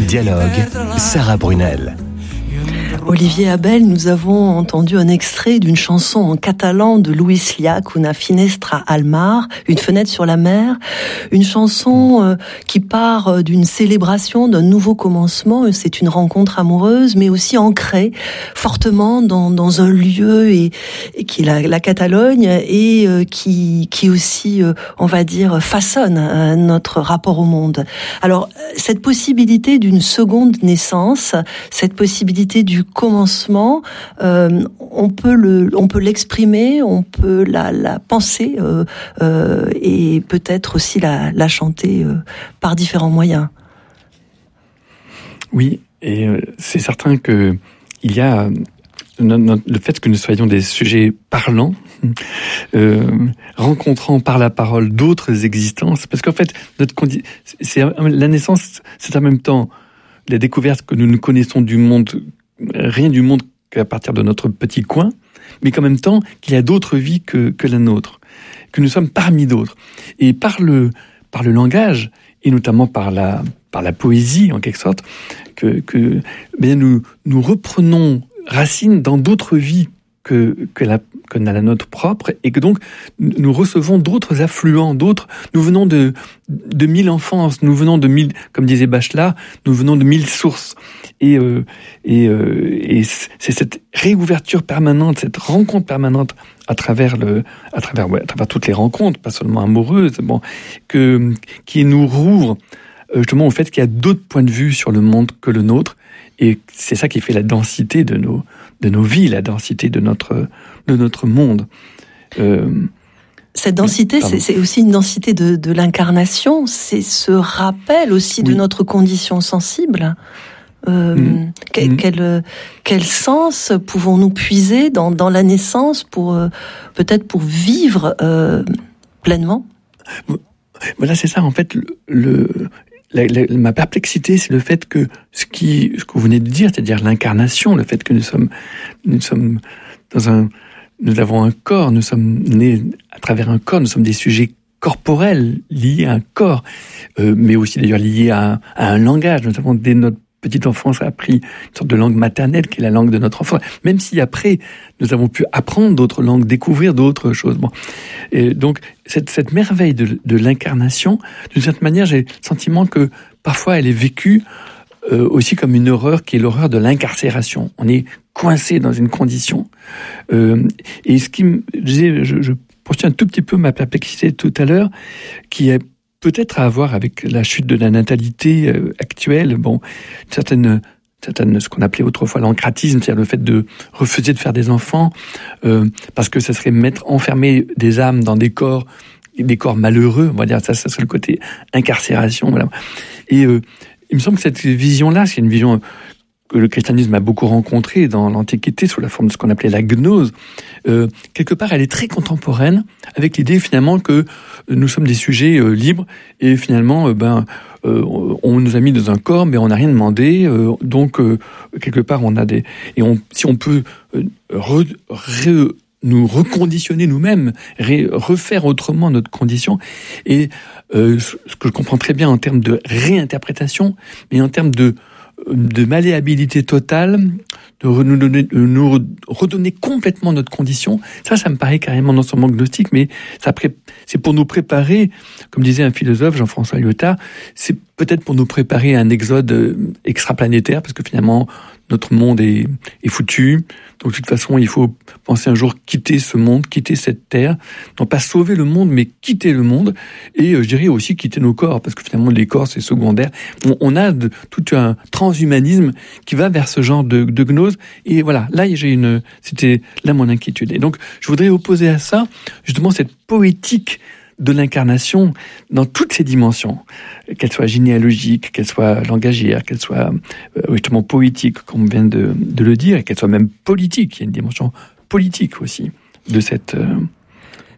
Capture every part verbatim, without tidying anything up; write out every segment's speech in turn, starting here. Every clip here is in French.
Dialogue, Sarah Brunel. Olivier Abel, nous avons entendu un extrait d'une chanson en catalan de Luis Llach, Una finestra al mar, une fenêtre sur la mer, une chanson euh, qui part d'une célébration, d'un nouveau commencement. C'est une rencontre amoureuse, mais aussi ancrée fortement dans, dans un lieu et, et qui est la, la Catalogne et euh, qui, qui aussi, euh, on va dire, façonne euh, notre rapport au monde. Alors, cette possibilité d'une seconde naissance, cette possibilité du commencement, euh, on peut le, on peut l'exprimer, on peut la, la penser euh, euh, et peut-être aussi la, la chanter euh, par différents moyens. Oui, et euh, c'est certain que il y a no, no, le fait que nous soyons des sujets parlants, euh, rencontrant par la parole d'autres existences, parce qu'en fait notre condi- c'est la naissance, c'est en même temps la découverte que nous ne connaissons du monde, rien du monde qu'à partir de notre petit coin, mais qu'en même temps, qu'il y a d'autres vies que, que la nôtre, que nous sommes parmi d'autres. Et par le, par le langage, et notamment par la, par la poésie, en quelque sorte, que, que bien nous, nous reprenons racine dans d'autres vies que, que, la, que la nôtre propre, et que donc nous recevons d'autres affluents, d'autres. Nous venons de, de mille enfances, nous venons de mille, comme disait Bachelard, nous venons de mille sources. Et, euh, et, euh, et c'est cette réouverture permanente, cette rencontre permanente à travers le, à travers, ouais, à travers toutes les rencontres, pas seulement amoureuses, bon, que, qui nous rouvre justement au fait qu'il y a d'autres points de vue sur le monde que le nôtre. Et c'est ça qui fait la densité de nos, de nos vies, la densité de notre, de notre monde. Euh, Cette densité, c'est, c'est aussi une densité de, de l'incarnation. C'est ce rappel aussi oui. de notre condition sensible. Euh, mmh. Quel, mmh. quel, quel sens pouvons-nous puiser dans, dans la naissance pour euh, peut-être pour vivre euh, pleinement? Voilà, c'est ça. En fait, le, le La, la, ma perplexité, c'est le fait que ce qui, ce que vous venez de dire, c'est-à-dire l'incarnation, le fait que nous sommes, nous sommes dans un, nous avons un corps, nous sommes nés à travers un corps, nous sommes des sujets corporels liés à un corps, euh, mais aussi d'ailleurs liés à, à un langage. Nous avons dès notre petite enfance appris une sorte de langue maternelle qui est la langue de notre enfance, même si après nous avons pu apprendre d'autres langues, découvrir d'autres choses. Bon. Et donc cette, cette merveille de, de l'incarnation, d'une certaine manière, j'ai le sentiment que parfois elle est vécue euh, aussi comme une horreur qui est l'horreur de l'incarcération. On est coincé dans une condition. Euh, et ce qui me, je, je, je poursuis un tout petit peu ma perplexité tout à l'heure, qui est peut-être à voir avec la chute de la natalité euh, actuelle, bon, certaines, certaines, ce qu'on appelait autrefois l'ancratisme, c'est-à-dire le fait de refuser de faire des enfants, euh, parce que ça serait mettre, enfermer des âmes dans des corps, des corps malheureux, on va dire, ça, ça serait le côté incarcération, voilà. Et euh, il me semble que cette vision-là, c'est une vision que le christianisme a beaucoup rencontrée dans l'Antiquité sous la forme de ce qu'on appelait la gnose. Euh, quelque part, elle est très contemporaine, avec l'idée finalement que nous sommes des sujets euh, libres et finalement, euh, ben, euh, on nous a mis dans un corps, mais on n'a rien demandé. Euh, donc, euh, quelque part, on a des et on, si on peut euh, re, re, nous reconditionner nous-mêmes, ré, refaire autrement notre condition. Et euh, ce que je comprends très bien en termes de réinterprétation, mais en termes de de malléabilité totale, de nous, donner, de nous redonner complètement notre condition. Ça, ça me paraît carrément non seulement gnostique, mais ça pré- c'est pour nous préparer, comme disait un philosophe, Jean-François Lyotard, c'est peut-être pour nous préparer à un exode extraplanétaire, parce que finalement, notre monde est, est foutu. Donc, de toute façon, il faut penser un jour quitter ce monde, quitter cette terre. Non pas sauver le monde, mais quitter le monde. Et euh, je dirais aussi quitter nos corps, parce que finalement, les corps, c'est secondaire. On, on a de, tout un transhumanisme qui va vers ce genre de, de gnose. Et voilà, là, j'ai une, c'était là mon inquiétude. Et donc, je voudrais opposer à ça, justement, cette poétique de l'incarnation dans toutes ses dimensions, qu'elle soit généalogique, qu'elle soit langagière, qu'elle soit euh, justement poétique, comme on vient de, de le dire, et qu'elle soit même politique. Il y a une dimension politique aussi de cette... Euh,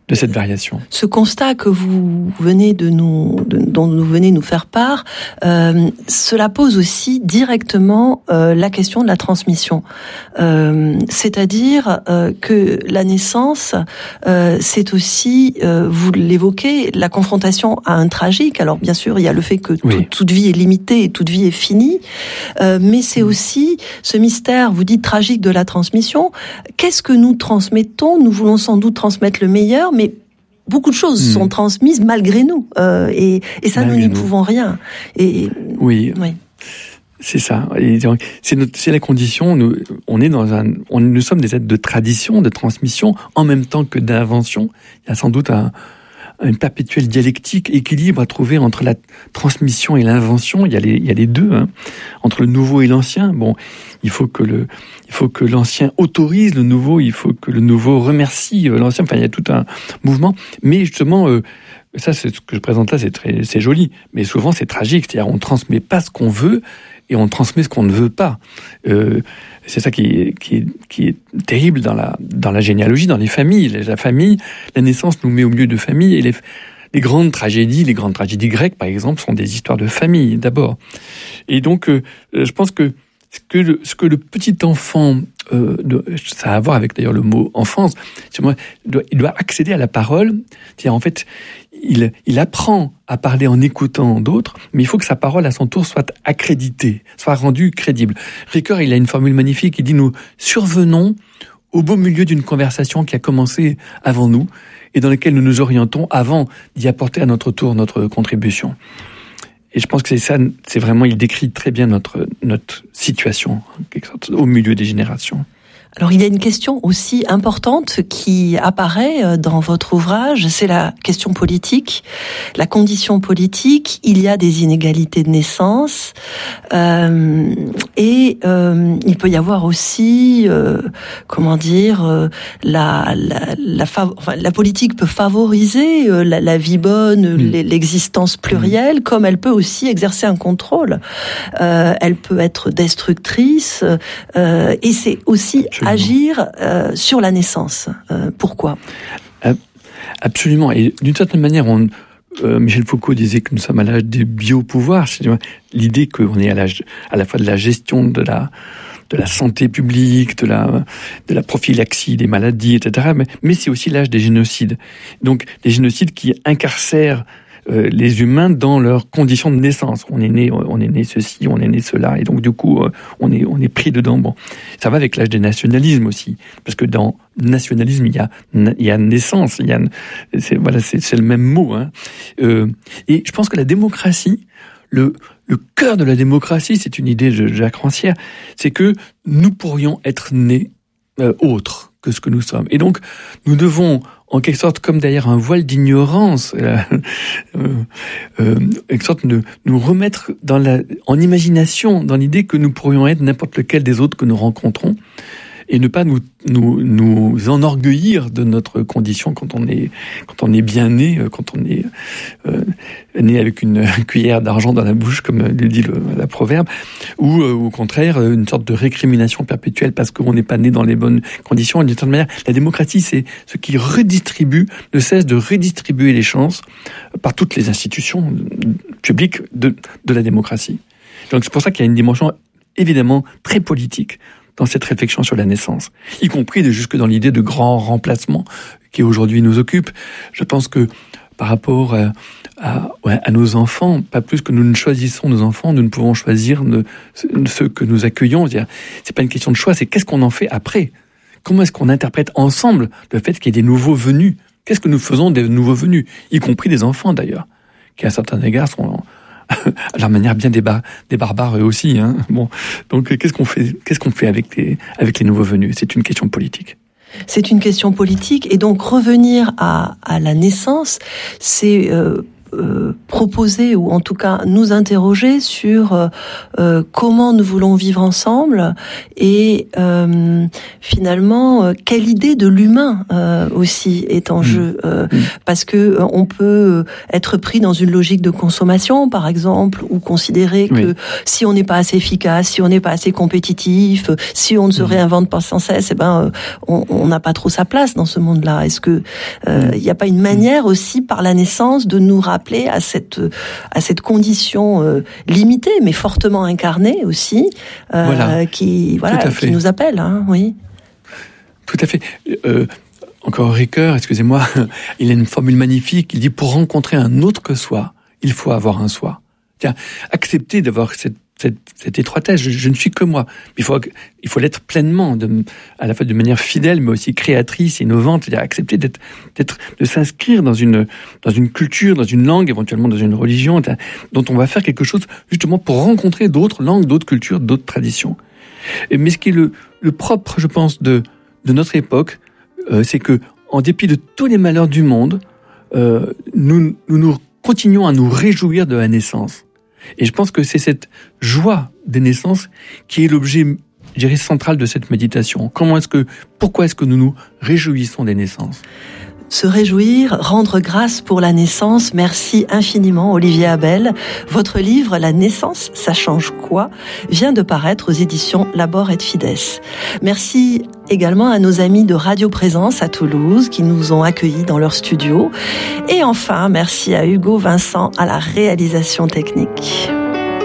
de cette variation. Ce constat que vous venez de nous, de, dont vous venez nous faire part, euh, cela pose aussi directement euh, la question de la transmission. Euh, c'est-à-dire euh, que la naissance, euh, c'est aussi, euh, vous l'évoquez, la confrontation à un tragique. Alors bien sûr, il y a le fait que oui. tout, toute vie est limitée et toute vie est finie, euh, mais c'est aussi ce mystère, vous dites tragique de la transmission. Qu'est-ce que nous transmettons ? Nous voulons sans doute transmettre le meilleur, mais beaucoup de choses mmh. sont transmises malgré nous, euh, et, et ça, malgré nous n'y nous. pouvons rien. Et, oui. oui. C'est ça. Et c'est, notre, c'est la condition. Nous, on est dans un, on, nous sommes des êtres de tradition, de transmission, en même temps que d'invention. Il y a sans doute un, une perpétuelle dialectique, équilibre à trouver entre la transmission et l'invention. Il y a les, il y a les deux, hein. Entre le nouveau et l'ancien. Bon, il faut que le, il faut que l'ancien autorise le nouveau. Il faut que le nouveau remercie l'ancien. Enfin, il y a tout un mouvement. Mais justement, euh, ça, c'est ce que je présente là, c'est très, c'est joli. Mais souvent, c'est tragique. C'est-à-dire, on transmet pas ce qu'on veut et on transmet ce qu'on ne veut pas. Euh, c'est ça qui est, qui est, qui est terrible dans la, dans la généalogie, dans les familles. La famille, la naissance nous met au milieu de familles, et les, les grandes tragédies, les grandes tragédies grecques, par exemple, sont des histoires de famille, d'abord. Et donc, euh, je pense que ce que le, ce que le petit enfant, euh, de, ça a à voir avec d'ailleurs le mot enfance, il doit, il doit accéder à la parole. C'est-à-dire, en fait, il, il apprend à parler en écoutant d'autres, mais il faut que sa parole, à son tour, soit accréditée, soit rendue crédible. Ricoeur, il a une formule magnifique, il dit « Nous survenons au beau milieu d'une conversation qui a commencé avant nous et dans laquelle nous nous orientons avant d'y apporter à notre tour notre contribution ». Et je pense que c'est ça, c'est vraiment, il décrit très bien notre, notre situation, en quelque sorte, au milieu des générations. Alors, il y a une question aussi importante qui apparaît dans votre ouvrage, c'est la question politique, la condition politique. Il y a des inégalités de naissance, euh, et euh, il peut y avoir aussi, euh, comment dire, euh, la la la, fav- enfin, la politique peut favoriser euh, la, la vie bonne, mmh. l'existence plurielle, mmh. comme elle peut aussi exercer un contrôle. Euh, elle peut être destructrice, euh, et c'est aussi agir euh, sur la naissance. Euh, pourquoi ? Absolument. Et d'une certaine manière, on, euh, Michel Foucault disait que nous sommes à l'âge des biopouvoirs. C'est l'idée qu'on est à l'âge à la fois de la gestion de la de la santé publique, de la de la prophylaxie des maladies, et cetera. Mais, mais c'est aussi l'âge des génocides. Donc, les génocides qui incarcèrent Euh, les humains dans leurs conditions de naissance. On est né, on est né ceci, on est né cela, et donc du coup, euh, on est, on est pris dedans. Bon, ça va avec l'âge des nationalismes aussi, parce que dans nationalisme, il y a, il y a naissance, il y a, c'est, voilà, c'est, c'est le même mot. Hein. Euh, et je pense que la démocratie, le, le cœur de la démocratie, c'est une idée de Jacques Rancière, c'est que nous pourrions être nés euh, autres que ce que nous sommes. Et donc, nous devons en quelque sorte, comme derrière un voile d'ignorance, euh, euh, en quelque sorte, nous, nous remettre dans la, en imagination, dans l'idée que nous pourrions être n'importe lequel des autres que nous rencontrons, et ne pas nous, nous, nous enorgueillir de notre condition quand on est, quand on est bien né, quand on est euh, né avec une cuillère d'argent dans la bouche, comme le dit le, la proverbe, ou euh, au contraire, une sorte de récrimination perpétuelle parce qu'on n'est pas né dans les bonnes conditions. Et d'une certaine manière, la démocratie, c'est ce qui redistribue, ne cesse de redistribuer les chances par toutes les institutions publiques de, de la démocratie. Donc c'est pour ça qu'il y a une dimension évidemment très politique dans cette réflexion sur la naissance, y compris de jusque dans l'idée de grand remplacement qui aujourd'hui nous occupe. Je pense que par rapport à, à, ouais, à nos enfants, pas plus que nous ne choisissons nos enfants, nous ne pouvons choisir ne, ceux que nous accueillons. C'est-à-dire, c'est pas une question de choix, c'est qu'est-ce qu'on en fait après ? Comment est-ce qu'on interprète ensemble le fait qu'il y ait des nouveaux venus ? Qu'est-ce que nous faisons des nouveaux venus ? Y compris des enfants d'ailleurs, qui à certains égards sont à leur manière bien des, bar- des barbares eux aussi. Hein. Bon, donc qu'est-ce qu'on fait, qu'est-ce qu'on fait avec les, avec les nouveaux venus ? C'est une question politique. C'est une question politique, et donc revenir à, à la naissance, c'est euh, euh, proposer ou en tout cas nous interroger sur euh, euh, comment nous voulons vivre ensemble et euh, finalement euh, quelle idée de l'humain euh, aussi est en mmh. jeu euh, mmh. parce que euh, on peut être pris dans une logique de consommation par exemple ou considérer que oui. si on n'est pas assez efficace, si on n'est pas assez compétitif, si on ne se mmh. réinvente pas sans cesse, eh ben euh, on n'a pas trop sa place dans ce monde-là. Est-ce que il euh, n'y a pas une manière aussi par la naissance de nous rappeler à cette à cette condition euh, limitée mais fortement incarnée aussi euh, voilà. qui voilà qui nous appelle hein, oui. Tout à fait. Euh, encore Ricoeur, excusez-moi, il a une formule magnifique, il dit pour rencontrer un autre que soi, il faut avoir un soi. Tiens, accepter d'avoir cette Cette, cette étroitesse, je, je ne suis que moi. Il faut, il faut l'être pleinement, de, à la fois de manière fidèle, mais aussi créatrice, innovante, c'est-à-dire accepter d'être, d'être, de s'inscrire dans une, dans une culture, dans une langue, éventuellement dans une religion, dont on va faire quelque chose justement pour rencontrer d'autres langues, d'autres cultures, d'autres traditions. Mais ce qui est le, le propre, je pense, de, de notre époque, euh, c'est que, en dépit de tous les malheurs du monde, euh, nous, nous, nous continuons à nous réjouir de la naissance. Et je pense que c'est cette joie des naissances qui est l'objet, je dirais, central de cette méditation. Comment est-ce que, pourquoi est-ce que nous nous réjouissons des naissances ? Se réjouir, rendre grâce pour la naissance. Merci infiniment, Olivier Abel. Votre livre, La naissance, ça change quoi ? vient de paraître aux éditions Labor et Fides. Merci également à nos amis de Radio Présence à Toulouse qui nous ont accueillis dans leur studio. Et enfin, merci à Hugo Vincent à la réalisation technique.